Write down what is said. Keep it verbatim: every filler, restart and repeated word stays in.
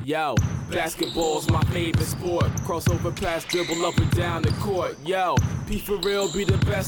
Yo, basketball's my favorite sport. Crossover pass, dribble up and down the court. Yo, P for real be the best